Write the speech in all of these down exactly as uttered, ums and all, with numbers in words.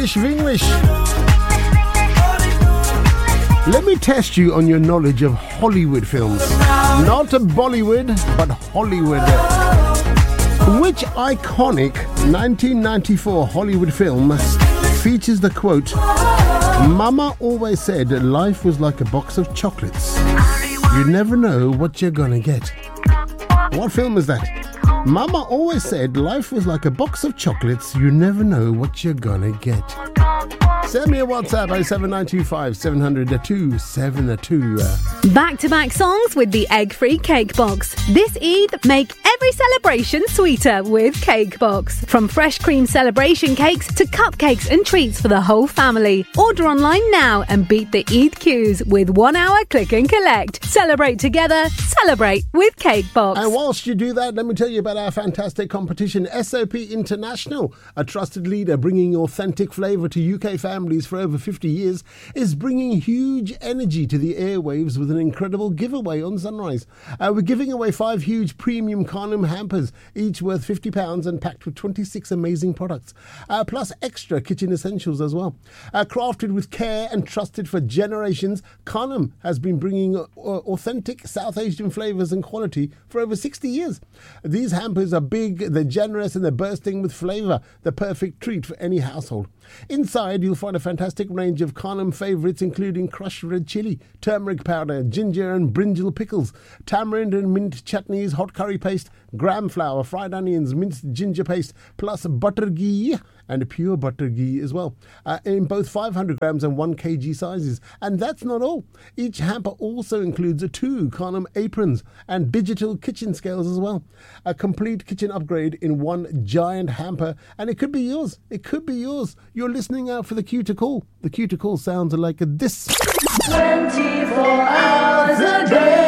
English Vinglish. Let me test you on your knowledge of Hollywood films. Not Bollywood, but Hollywood. Which iconic nineteen ninety-four Hollywood film features the quote, "Mama always said life was like a box of chocolates. You never know what you're gonna get"? What film is that? Mama always said life was like a box of chocolates. You never know what you're gonna get. Send me a WhatsApp oh seven nine two five seven hundred two seven two. Back-to-back songs with the egg-free Cake Box. This Eid, make every celebration sweeter with Cake Box. From fresh cream celebration cakes to cupcakes and treats for the whole family. Order online now and beat the Eid queues with one hour click and collect. Celebrate together, celebrate with Cake Box. And whilst you do that, let me tell you about our fantastic competition, S O P International, a trusted leader bringing authentic flavour to U K families for over fifty years, is bringing huge energy to the airwaves with an incredible giveaway on Sunrise. Uh, we're giving away five huge premium Carnum hampers, each worth fifty pounds and packed with twenty-six amazing products, uh, plus extra kitchen essentials as well. Uh, crafted with care and trusted for generations, Carnum has been bringing uh, authentic South Asian flavours and quality for over sixty years. These hampers are big, they're generous and they're bursting with flavour, the perfect treat for any household. Inside, you'll find a fantastic range of Carnum favourites, including crushed red chilli, turmeric powder, ginger and brinjal pickles, tamarind and mint chutneys, hot curry paste, gram flour, fried onions, minced ginger paste, plus butter ghee and pure butter ghee as well, uh, in both five hundred grams and one kilogram sizes. And that's not all. Each hamper also includes two Carnum aprons and digital kitchen scales as well. A complete kitchen upgrade in one giant hamper, and it could be yours. It could be yours. You're listening out for the cue to call. The cue to call sounds like this. twenty-four hours a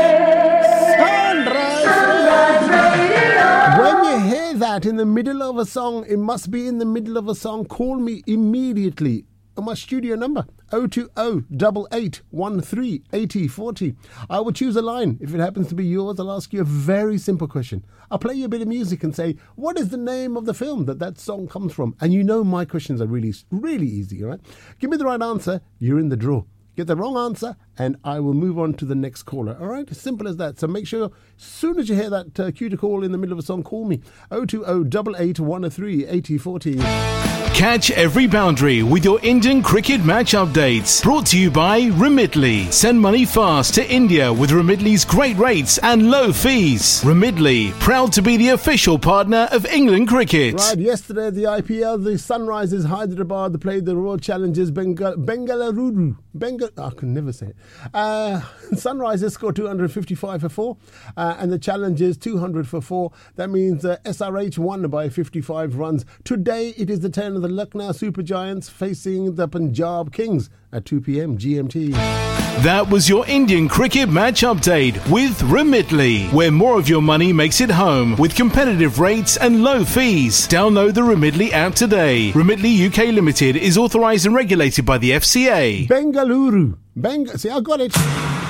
day. Sunrise. Sunrise Radio. When you hear that in the middle of a song, it must be in the middle of a song. Call me immediately on my studio number, oh two oh, eight eight one three, eight oh four oh. I will choose a line. If it happens to be yours, I'll ask you a very simple question. I'll play you a bit of music and say, what is the name of the film that that song comes from? And you know my questions are really, really easy, all right? Give me the right answer, you're in the draw. Get the wrong answer, and I will move on to the next caller. All right? As simple as that. So make sure, as soon as you hear that uh, cue to call in the middle of a song, call me. oh two oh, eight eight one three, eight oh four oh. Catch every boundary with your Indian cricket match updates. Brought to you by Remitly. Send money fast to India with Remitly's great rates and low fees. Remitly, proud to be the official partner of England cricket. Right, yesterday at the I P L, the Sunrisers Hyderabad played the Royal Challengers Bengal- Bengaluru. Bengal- I can never say it. Uh, Sunrisers scored two hundred fifty-five for four, uh, and the Challengers two hundred for four. That means uh, S R H won by fifty-five runs. Today, it is the turn of the Lucknow Super Giants facing the Punjab Kings at two p.m. G M T. That was your Indian cricket match update with Remitly, where more of your money makes it home with competitive rates and low fees. Download the Remitly app today. Remitly U K Limited is authorised and regulated by the F C A. Bengaluru. Beng- See, I got it.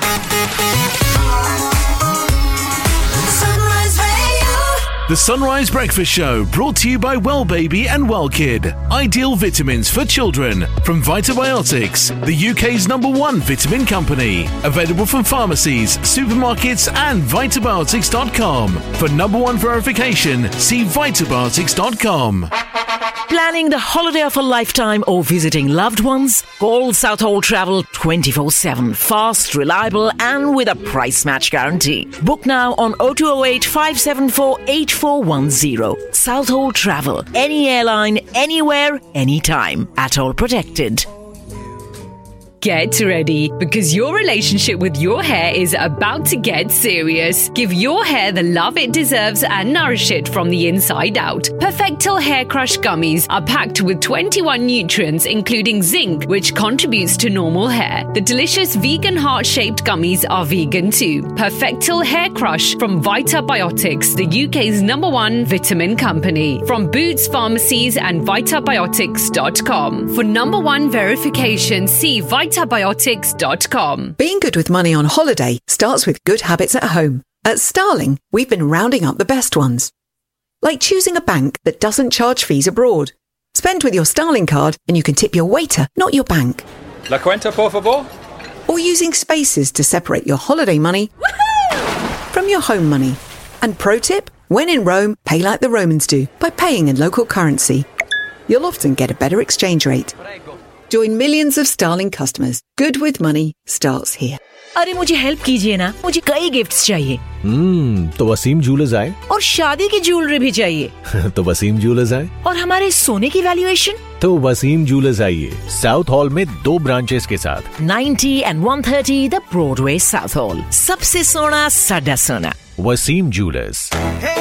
The Sunrise Breakfast Show, brought to you by Well Baby and Well Kid. Ideal vitamins for children from Vitabiotics, the U K's number one vitamin company. Available from pharmacies, supermarkets and vitabiotics dot com. For number one verification, see vitabiotics dot com. Planning the holiday of a lifetime or visiting loved ones? Call Southall Travel twenty-four seven. Fast, reliable and with a price match guarantee. Book now on oh two oh eight, five seven four, eight four one oh. Southall Travel. Any airline, anywhere, anytime. At all protected. Get ready, because your relationship with your hair is about to get serious. Give your hair the love it deserves and nourish it from the inside out. Perfectil Hair Crush Gummies are packed with twenty-one nutrients, including zinc, which contributes to normal hair. The delicious vegan heart-shaped gummies are vegan too. Perfectil Hair Crush from Vitabiotics, the U K's number one vitamin company. From Boots Pharmacies and vitabiotics dot com. For number one verification, see vitabiotics dot com. Being good with money on holiday starts with good habits at home. At Starling, we've been rounding up the best ones. Like choosing a bank that doesn't charge fees abroad. Spend with your Starling card and you can tip your waiter, not your bank. La cuenta, por favor. Or using spaces to separate your holiday money from your home money. And pro tip, when in Rome, pay like the Romans do by paying in local currency. You'll often get a better exchange rate. Join millions of Starling customers. Good with money starts here. अरे मुझे help कीजिए ना, मुझे कई gifts चाहिए। हम्म तो Wasim jewellers आए और शादी की ज्वेलरी भी चाहिए। तो वसीम ज्वेलर्स आए और हमारे सोने की वैल्यूएशन? तो वसीम ज्वेलर्स आइए, साउथ हॉल में दो ब्रांचेस के साथ ninety and one thirty the Broadway south hall, सबसे सोना साडा सोना। वसीम ज्वेलर्स।